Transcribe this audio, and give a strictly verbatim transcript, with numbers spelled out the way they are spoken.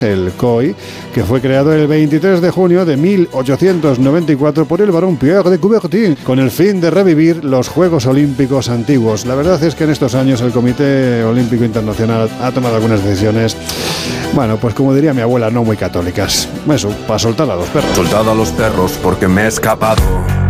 el C O I, que fue creado el veintitrés de junio de mil ochocientos noventa y cuatro por el barón Pierre de Coubertin, con el fin de revivir los Juegos Olímpicos antiguos. La verdad es que en estos años el Comité Olímpico Internacional ha tomado algunas decisiones, bueno, pues como diría mi abuela, no muy católicas. Eso, para soltar a los perros. Soltad a los perros porque me he escapado.